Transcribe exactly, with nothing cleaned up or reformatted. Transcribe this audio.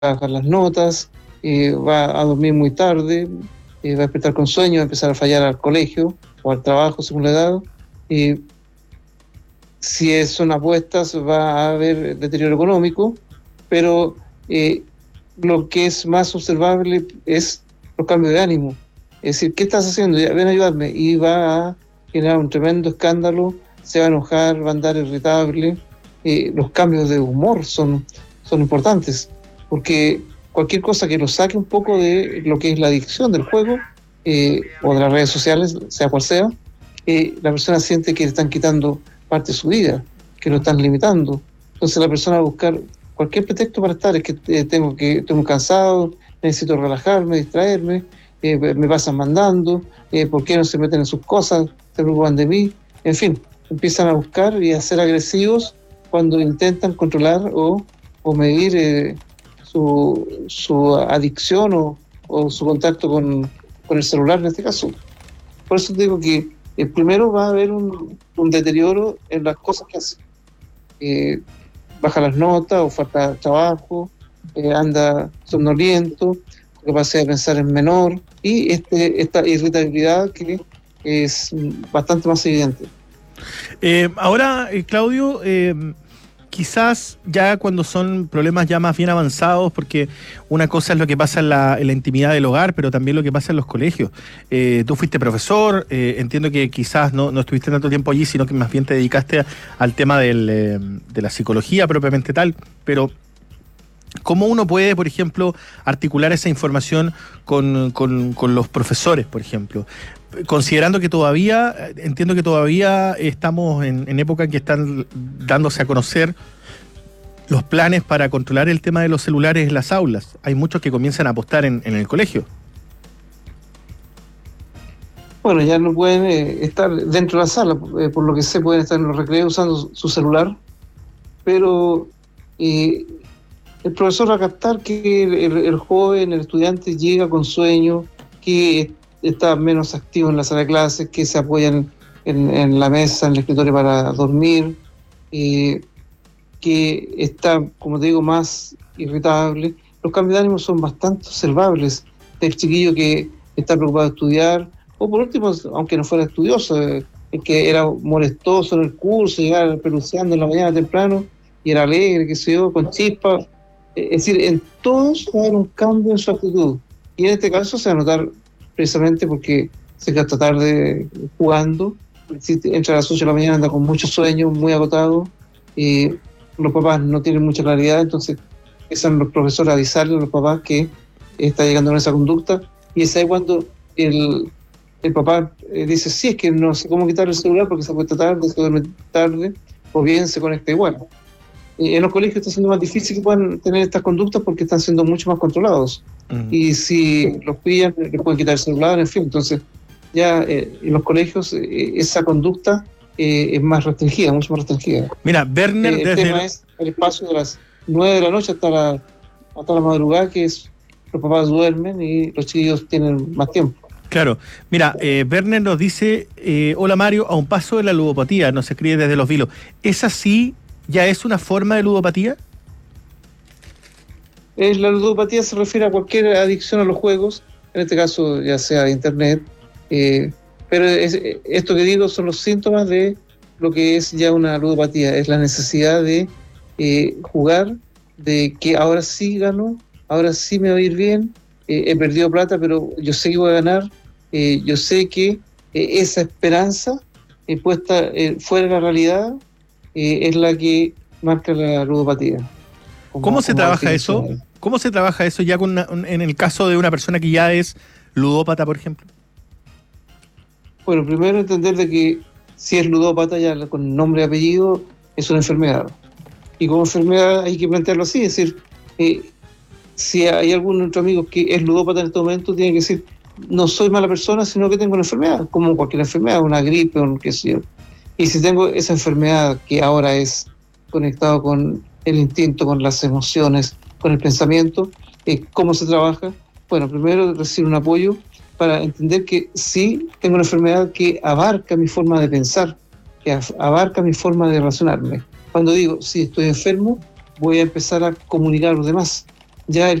bajar las notas, eh, va a dormir muy tarde, eh, va a despertar con sueño, va a empezar a fallar al colegio o al trabajo según la edad. Eh, si son apuestas va a haber deterioro económico, pero eh, lo que es más observable es los cambios de ánimo. Es decir, ¿qué estás haciendo? Ya, ven a ayudarme. Y va a generar un tremendo escándalo, se va a enojar, va a andar irritable. Eh, los cambios de humor son, son importantes, porque cualquier cosa que lo saque un poco de lo que es la adicción del juego eh, o de las redes sociales, sea cual sea, eh, la persona siente que le están quitando parte de su vida, que lo están limitando. Entonces la persona va a buscar cualquier pretexto para estar, es que eh, tengo que estoy muy cansado, necesito relajarme, distraerme, eh, me pasan mandando, eh, ¿por qué no se meten en sus cosas? Se preocupan de mí, en fin, empiezan a buscar y a ser agresivos cuando intentan controlar o, o medir eh, su, su adicción o, o su contacto con, con el celular en este caso. Por eso digo que eh, primero va a haber un, un deterioro en las cosas que hace. Eh, baja las notas o falta trabajo, eh, anda somnoliento, capacidad de pensar es menor y este, esta irritabilidad que es bastante más evidente. Eh, ahora, eh, Claudio, eh, quizás ya cuando son problemas ya más bien avanzados, porque una cosa es lo que pasa en la, en la intimidad del hogar, pero también lo que pasa en los colegios. Eh, tú fuiste profesor, eh, entiendo que quizás no, no estuviste tanto tiempo allí, sino que más bien te dedicaste a, al tema del, eh, de la psicología propiamente tal, pero ¿cómo uno puede, por ejemplo, articular esa información con, con, con los profesores, por ejemplo? Considerando que todavía, entiendo que todavía estamos en, en época en que están dándose a conocer los planes para controlar el tema de los celulares en las aulas. Hay muchos que comienzan a apostar en, en el colegio. Bueno, ya no pueden eh, estar dentro de la sala, eh, por lo que sé, pueden estar en los recreos usando su celular, pero eh, el profesor va a captar que el, el, el joven, el estudiante llega con sueño, que está menos activo en la sala de clases, que se apoyan en, en la mesa, en el escritorio para dormir, eh, que está, como te digo, más irritable. Los cambios de ánimo son bastante observables del chiquillo que está preocupado de estudiar, o por último, aunque no fuera estudioso, eh, el que era molestoso en el curso, llegaba peluceando en la mañana temprano, y era alegre, qué sé yo, con chispa. Es decir, en todos va a haber un cambio en su actitud. Y en este caso se va a notar precisamente porque se queda tarde jugando, si entra a las ocho de la mañana, anda con mucho sueño, muy agotado, y los papás no tienen mucha claridad, entonces empiezan los profesores a avisarle a los papás que está llegando en esa conducta, y es ahí cuando el, el papá eh, dice, sí, es que no sé cómo quitar el celular porque se acuesta tarde, se duerme tarde, o bien se conecta igual. En los colegios está siendo más difícil que puedan tener estas conductas porque están siendo mucho más controlados. Uh-huh. Y si los pillan, les pueden quitar el celular, en fin. Entonces, ya eh, en los colegios eh, esa conducta eh, es más restringida, mucho más restringida. Mira, Werner... Eh, el desde tema el... es el espacio de las nueve de la noche hasta la, hasta la madrugada, que es los papás duermen y los chiquillos tienen más tiempo. Claro. Mira, eh, Werner nos dice, eh, hola Mario, a un paso de la ludopatía, nos escribe desde Los Vilos. ¿Es así? ¿Ya es una forma de ludopatía? Eh, la ludopatía se refiere a cualquier adicción a los juegos, en este caso ya sea de internet, eh, pero es, esto que digo son los síntomas de lo que es ya una ludopatía, es la necesidad de eh, jugar, de que ahora sí gano, ahora sí me va a ir bien, eh, he perdido plata, pero yo sé que voy a ganar, eh, yo sé que eh, esa esperanza eh, puesta eh, fuera de la realidad, Eh, es la que marca la ludopatía. Como, ¿Cómo se trabaja eso? ¿Cómo se trabaja eso ya con una, en el caso de una persona que ya es ludópata, por ejemplo? Bueno, primero entender de que si es ludópata ya con nombre y apellido es una enfermedad. Y como enfermedad hay que plantearlo así, es decir, eh, si hay algún otro amigo que es ludópata en este momento, tiene que decir, no soy mala persona, sino que tengo una enfermedad, como cualquier enfermedad, una gripe o qué sé yo. Y si tengo esa enfermedad que ahora es conectado con el instinto, con las emociones, con el pensamiento, eh, ¿cómo se trabaja? Bueno, primero recibir un apoyo para entender que sí tengo una enfermedad que abarca mi forma de pensar, que abarca mi forma de relacionarme. Cuando digo, sí, estoy enfermo, voy a empezar a comunicar a los demás. ya